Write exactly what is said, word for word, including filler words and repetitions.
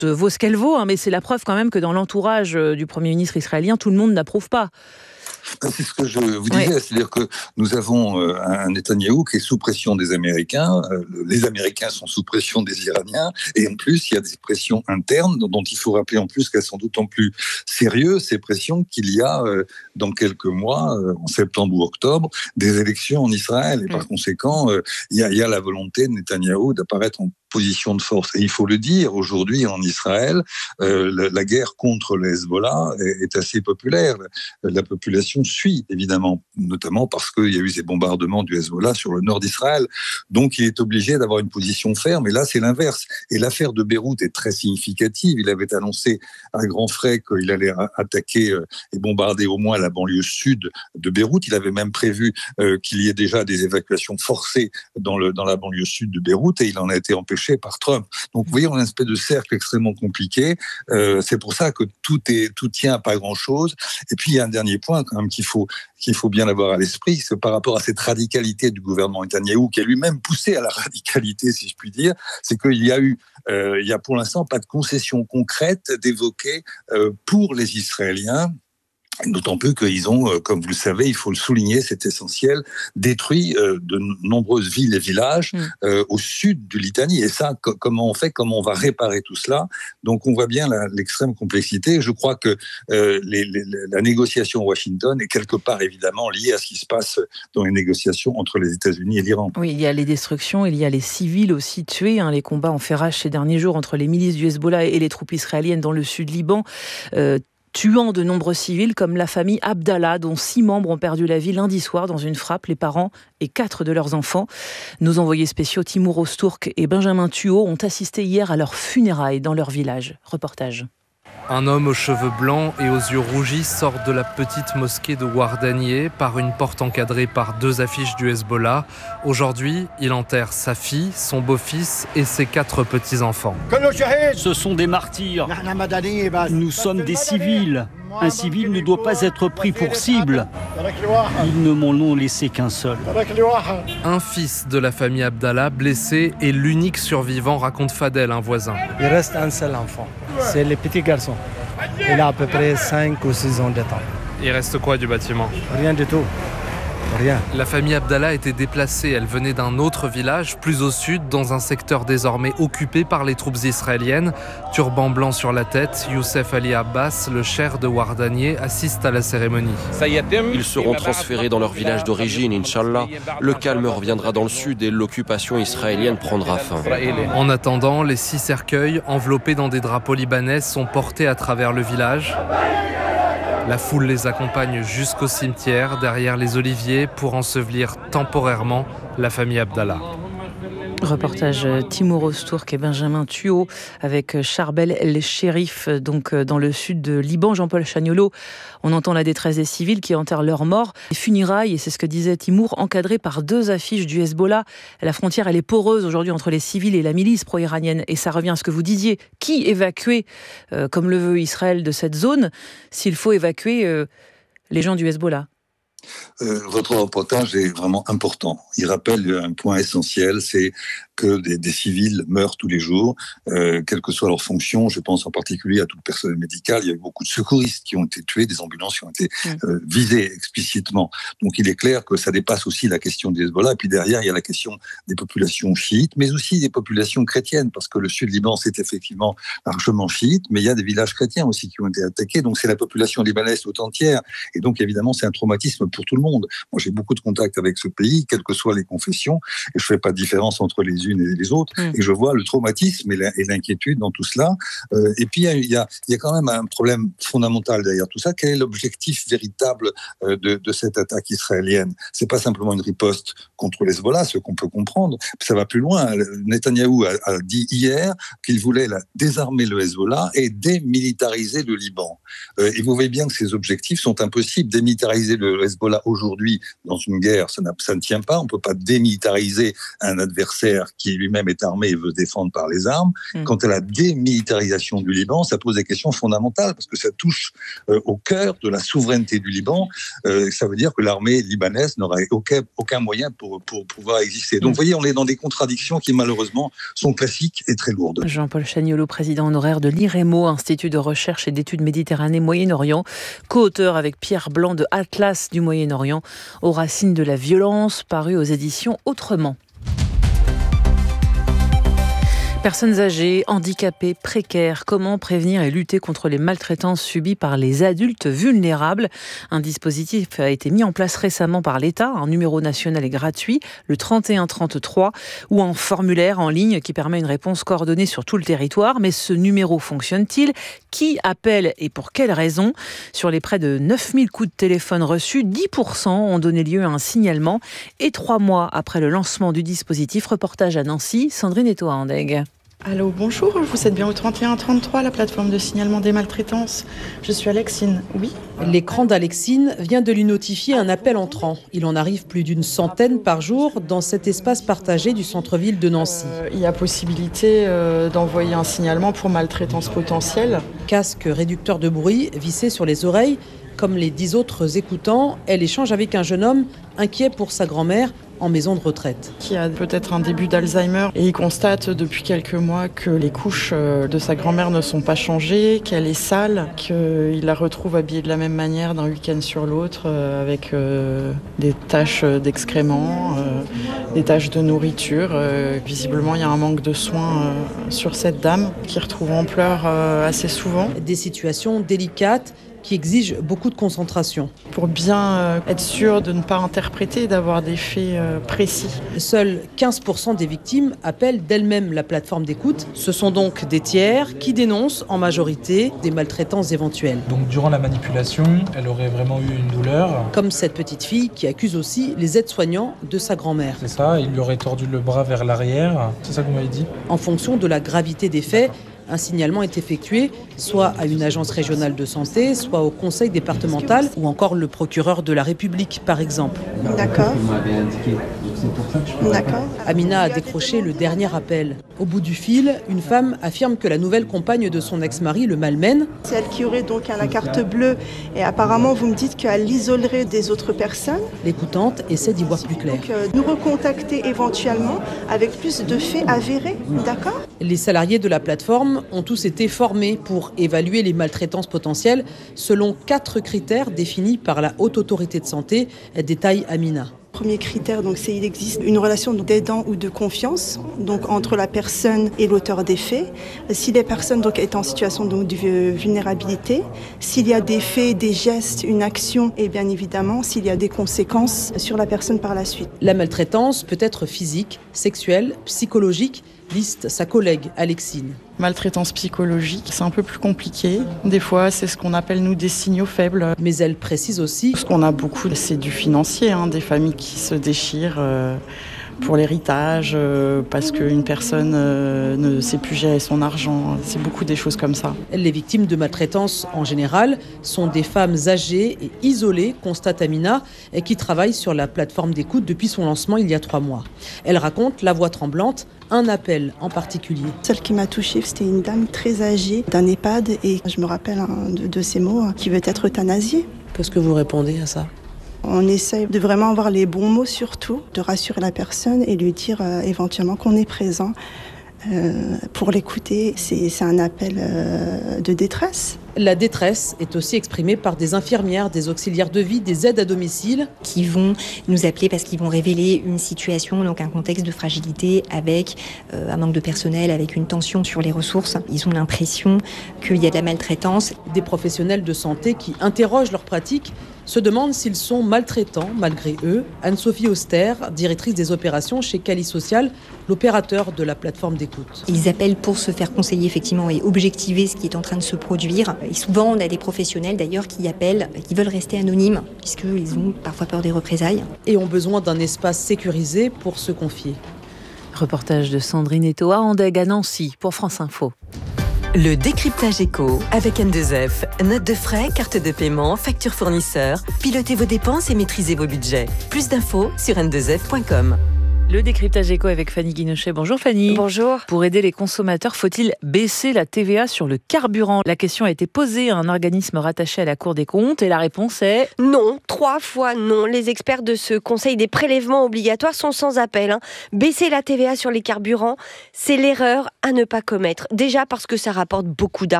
vaut ce qu'elle vaut, hein, mais c'est la preuve quand même que dans l'entourage du Premier ministre israélien, tout le monde n'approuve pas. C'est ce que je vous disais, ouais. C'est-à-dire que nous avons un Netanyahou qui est sous pression des Américains, les Américains sont sous pression des Iraniens, et en plus il y a des pressions internes dont il faut rappeler en plus qu'elles sont d'autant plus sérieuses, ces pressions qu'il y a dans quelques mois, en septembre ou octobre, des élections en Israël, et par mmh. conséquent il y a, il y a la volonté de Netanyahou d'apparaître en position de force. Et il faut le dire, aujourd'hui en Israël, euh, la, la guerre contre le Hezbollah est, est assez populaire. La, la population suit, évidemment, notamment parce qu'il y a eu ces bombardements du Hezbollah sur le nord d'Israël. Donc il est obligé d'avoir une position ferme, et là c'est l'inverse. Et l'affaire de Beyrouth est très significative. Il avait annoncé à grands frais qu'il allait attaquer et bombarder au moins la banlieue sud de Beyrouth. Il avait même prévu euh, qu'il y ait déjà des évacuations forcées dans, le, dans la banlieue sud de Beyrouth, et il en a été empêché par Trump. Donc, vous voyez, on a une espèce de cercle extrêmement compliqué. Euh, c'est pour ça que tout est, tout tient à pas grand-chose. Et puis, il y a un dernier point, quand même, qu'il faut, qu'il faut bien avoir à l'esprit, c'est par rapport à cette radicalité du gouvernement Netanyahou, qui a lui-même poussé à la radicalité, si je puis dire, c'est qu'il y a eu, euh, il y a pour l'instant pas de concession concrète d'évoquer euh, pour les Israéliens. D'autant plus qu'ils ont, comme vous le savez, il faut le souligner, c'est essentiel, détruit euh, de nombreuses villes et villages euh, au sud du Litanie. Et ça, co- comment on fait, comment on va réparer tout cela? Donc on voit bien la, l'extrême complexité. Je crois que euh, les, les, la négociation à Washington est quelque part évidemment liée à ce qui se passe dans les négociations entre les États-Unis et l'Iran. Oui, il y a les destructions, il y a les civils aussi tués. Hein, les combats ont fait rage ces derniers jours entre les milices du Hezbollah et les troupes israéliennes dans le sud Liban. Euh, tuant de nombreux civils comme la famille Abdallah, dont six membres ont perdu la vie lundi soir dans une frappe, les parents et quatre de leurs enfants. Nos envoyés spéciaux Timur Öztürk et Benjamin Thuot ont assisté hier à leurs funérailles dans leur village. Reportage. Un homme aux cheveux blancs et aux yeux rougis sort de la petite mosquée de Ouardanieh par une porte encadrée par deux affiches du Hezbollah. Aujourd'hui, il enterre sa fille, son beau-fils et ses quatre petits-enfants. Ce sont des martyrs. Nous sommes des civils. Un civil ne doit pas être pris pour cible. Ils ne m'en ont laissé qu'un seul. Un fils de la famille Abdallah, blessé, et l'unique survivant, raconte Fadel, un voisin. Il reste un seul enfant. C'est le petit garçon. Il a à peu près cinq ou six ans de temps. Il reste quoi du bâtiment? Rien du tout. Rien. La famille Abdallah était déplacée. Elle venait d'un autre village, plus au sud, dans un secteur désormais occupé par les troupes israéliennes. Turban blanc sur la tête, Youssef Ali Abbas, le cheikh de Ouardanieh, assiste à la cérémonie. Ils seront transférés dans leur village d'origine, Inch'Allah. Le calme reviendra dans le sud et l'occupation israélienne prendra fin. En attendant, les six cercueils, enveloppés dans des drapeaux libanais, sont portés à travers le village. La foule les accompagne jusqu'au cimetière, derrière les oliviers, pour ensevelir temporairement la famille Abdallah. Reportage Timur Öztürk et Benjamin Thuot avec Charbel El-Sherif, donc dans le sud de Liban. Jean-Paul Chagnolo, on entend la détresse des civils qui enterrent leurs morts. Les funérailles, et c'est ce que disait Timur, encadrées par deux affiches du Hezbollah. La frontière, elle est poreuse aujourd'hui entre les civils et la milice pro-iranienne. Et ça revient à ce que vous disiez. Qui évacuer, euh, comme le veut Israël, de cette zone, s'il faut évacuer euh, les gens du Hezbollah? Euh, votre reportage est vraiment important. Il rappelle un point essentiel, c'est que des, des civils meurent tous les jours, euh, quelle que soit leur fonction. Je pense en particulier à tout le personnel médical. Il y a eu beaucoup de secouristes qui ont été tués, des ambulances qui ont été euh, visées explicitement. Donc il est clair que ça dépasse aussi la question des Hezbollah. Et puis derrière, il y a la question des populations chiites, mais aussi des populations chrétiennes, parce que le sud Liban, c'est effectivement largement chiite, mais il y a des villages chrétiens aussi qui ont été attaqués. Donc c'est la population libanaise tout entière. Et donc évidemment, c'est un traumatisme pour tout le monde. Moi, j'ai beaucoup de contacts avec ce pays, quelles que soient les confessions, et je fais pas de différence entre les unes et les autres, mmh. et je vois le traumatisme et, la, et l'inquiétude dans tout cela. Euh, et puis, il y a, il y a quand même un problème fondamental derrière tout ça. Quel est l'objectif véritable euh, de, de cette attaque israélienne? C'est pas simplement une riposte contre les Hezbollah, ce qu'on peut comprendre. Ça va plus loin. Netanyahou a, a dit hier qu'il voulait la, désarmer le Hezbollah et démilitariser le Liban. Euh, et vous voyez bien que ces objectifs sont impossibles. Démilitariser le Hezbollah aujourd'hui dans une guerre, ça, ça ne tient pas. On ne peut pas démilitariser un adversaire qui lui-même est armé et veut se défendre par les armes. Mmh. Quant à la démilitarisation du Liban, ça pose des questions fondamentales parce que ça touche euh, au cœur de la souveraineté du Liban. Euh, ça veut dire que l'armée libanaise n'aurait aucun, aucun moyen pour, pour pouvoir exister. Donc, mmh. vous voyez, on est dans des contradictions qui, malheureusement, sont classiques et très lourdes. Jean-Paul Chagnolot, président honoraire de l'I R E M O, Institut de recherche et d'études Méditerranée-Moyen-Orient, co-auteur avec Pierre Blanc de Atlas du Moyen-Orient, aux racines de la violence, paru aux éditions Autrement. Personnes âgées, handicapées, précaires, comment prévenir et lutter contre les maltraitances subies par les adultes vulnérables ? Un dispositif a été mis en place récemment par l'État, un numéro national et gratuit, le trente et un trente-trois, ou un formulaire en ligne qui permet une réponse coordonnée sur tout le territoire. Mais ce numéro fonctionne-t-il ? Qui appelle et pour quelles raisons ? Sur les près de neuf mille coups de téléphone reçus, dix pour cent ont donné lieu à un signalement. Et trois mois après le lancement du dispositif, reportage à Nancy, Sandrine Etoa-Andeg. Allô, bonjour, vous êtes bien au trente et un trente-trois, la plateforme de signalement des maltraitances. Je suis Alexine, oui. L'écran d'Alexine vient de lui notifier un appel entrant. Il en arrive plus d'une centaine par jour dans cet espace partagé du centre-ville de Nancy. Euh, il y a possibilité euh, d'envoyer un signalement pour maltraitance potentielle. Casque réducteur de bruit vissé sur les oreilles. Comme les dix autres écoutants, elle échange avec un jeune homme inquiet pour sa grand-mère en maison de retraite. Qui a peut-être un début d'Alzheimer et il constate depuis quelques mois que les couches de sa grand-mère ne sont pas changées, qu'elle est sale, qu'il la retrouve habillée de la même manière d'un week-end sur l'autre avec euh, des taches d'excréments, euh, des taches de nourriture. Euh, visiblement, il y a un manque de soins euh, sur cette dame qui retrouve en pleurs euh, assez souvent. Des situations délicates qui exige beaucoup de concentration. Pour bien euh, être sûr de ne pas interpréter, d'avoir des faits euh, précis. Seuls quinze pour cent des victimes appellent d'elles-mêmes la plateforme d'écoute. Ce sont donc des tiers qui dénoncent en majorité des maltraitances éventuelles. Donc durant la manipulation, elle aurait vraiment eu une douleur. Comme cette petite fille qui accuse aussi les aides-soignants de sa grand-mère. C'est ça, il lui aurait tordu le bras vers l'arrière. C'est ça que vous m'avez dit ? En fonction de la gravité des faits, un signalement est effectué soit à une agence régionale de santé, soit au conseil départemental ou encore le procureur de la République, par exemple. D'accord. D'accord. Amina a décroché le dernier appel. Au bout du fil, une femme affirme que la nouvelle compagne de son ex-mari le malmène. C'est elle qui aurait donc la carte bleue et apparemment vous me dites qu'elle l'isolerait des autres personnes. L'écoutante essaie d'y voir plus clair. Donc, euh, nous recontacter éventuellement avec plus de faits avérés, d'accord ? Les salariés de la plateforme ont tous été formés pour évaluer les maltraitances potentielles selon quatre critères définis par la Haute Autorité de Santé, détaille Amina. Premier critère, donc, c'est qu'il existe une relation d'aidant ou de confiance donc, entre la personne et l'auteur des faits. Si les personnes donc, est en situation donc, de vulnérabilité, s'il y a des faits, des gestes, une action et bien évidemment s'il y a des conséquences sur la personne par la suite. La maltraitance peut être physique, sexuelle, psychologique, liste sa collègue Alexine. Maltraitance psychologique, c'est un peu plus compliqué. Des fois, c'est ce qu'on appelle, nous, des signaux faibles. Mais elle précise aussi... Ce qu'on a beaucoup, c'est du financier, hein, des familles qui se déchirent euh, pour l'héritage, euh, parce qu'une personne euh, ne sait plus gérer son argent. C'est beaucoup des choses comme ça. Les victimes de maltraitance, en général, sont des femmes âgées et isolées, constate Amina, et qui travaillent sur la plateforme d'écoute depuis son lancement il y a trois mois. Elle raconte, la voix tremblante, un appel en particulier. Celle qui m'a touchée, c'était une dame très âgée d'un EHPAD et je me rappelle hein, de, de ces mots, hein, qui veut être euthanasiée. Qu'est-ce que vous répondez à ça ? On essaye de vraiment avoir les bons mots surtout, de rassurer la personne et lui dire euh, éventuellement qu'on est présent euh, pour l'écouter. C'est, c'est un appel euh, de détresse. La détresse est aussi exprimée par des infirmières, des auxiliaires de vie, des aides à domicile. Qui vont nous appeler parce qu'ils vont révéler une situation, donc un contexte de fragilité avec euh, un manque de personnel, avec une tension sur les ressources. Ils ont l'impression qu'il y a de la maltraitance. Des professionnels de santé qui interrogent leurs pratiques se demandent s'ils sont maltraitants malgré eux. Anne-Sophie Auster, directrice des opérations chez Cali Social, l'opérateur de la plateforme d'écoute. Ils appellent pour se faire conseiller effectivement et objectiver ce qui est en train de se produire. Et souvent, on a des professionnels d'ailleurs qui appellent, qui veulent rester anonymes, puisqu'ils ont parfois peur des représailles. Et ont besoin d'un espace sécurisé pour se confier. Reportage de Sandrine Etoa-Andeg à Nancy pour France Info. Le décryptage éco avec N deux F. Notes de frais, carte de paiement, facture fournisseur. Pilotez vos dépenses et maîtrisez vos budgets. Plus d'infos sur n deux f point com. Le décryptage éco avec Fanny Guinochet. Bonjour Fanny. Bonjour. Pour aider les consommateurs, faut-il baisser la T V A sur le carburant ? La question a été posée à un organisme rattaché à la Cour des comptes et la réponse est... Non, trois fois non. Les experts de ce Conseil des prélèvements obligatoires sont sans appel. Hein. Baisser la T V A sur les carburants, c'est l'erreur à ne pas commettre. Déjà parce que ça rapporte beaucoup d'argent.